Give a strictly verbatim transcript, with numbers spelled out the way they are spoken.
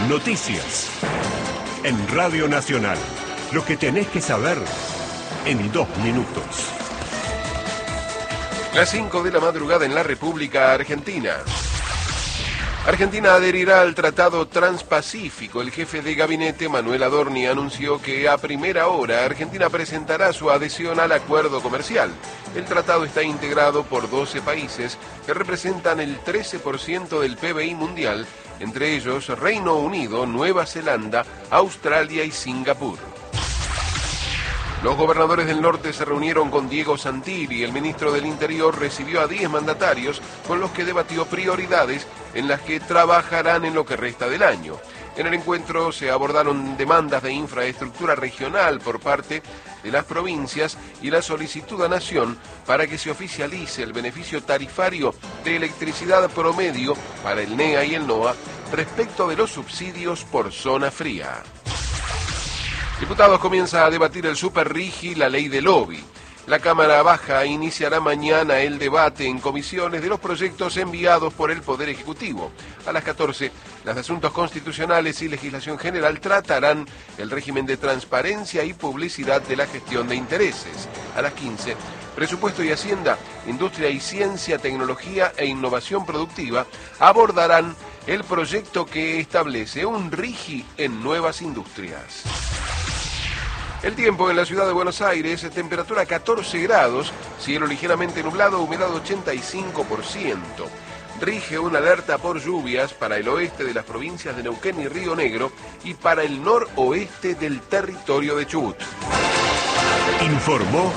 Noticias. En Radio Nacional. Lo que tenés que saber en dos minutos. Las cinco de la madrugada en la República Argentina. Argentina adherirá al Tratado Transpacífico. El jefe de gabinete, Manuel Adorni, anunció que a primera hora Argentina presentará su adhesión al acuerdo comercial. El tratado está integrado por doce países que representan el trece por ciento del P B I mundial, entre ellos Reino Unido, Nueva Zelanda, Australia y Singapur. Los gobernadores del norte se reunieron con Diego Santilli. El ministro del Interior recibió a diez mandatarios con los que debatió prioridades en las que trabajarán en lo que resta del año. En el encuentro se abordaron demandas de infraestructura regional por parte de las provincias y la solicitud a Nación para que se oficialice el beneficio tarifario de electricidad promedio para el N E A y el NOA respecto de los subsidios por zona fría. Diputados comienza a debatir el Superrigi, la ley de lobby. La Cámara Baja iniciará mañana el debate en comisiones de los proyectos enviados por el Poder Ejecutivo. A las catorce, las de Asuntos Constitucionales y Legislación General tratarán el régimen de transparencia y publicidad de la gestión de intereses. A las quince, Presupuesto y Hacienda, Industria y Ciencia, Tecnología e Innovación Productiva abordarán el proyecto que establece un RIGI en nuevas industrias. El tiempo en la ciudad de Buenos Aires, temperatura catorce grados, cielo ligeramente nublado, humedad ochenta y cinco por ciento. Rige una alerta por lluvias para el oeste de las provincias de Neuquén y Río Negro y para el noroeste del territorio de Chubut. Informó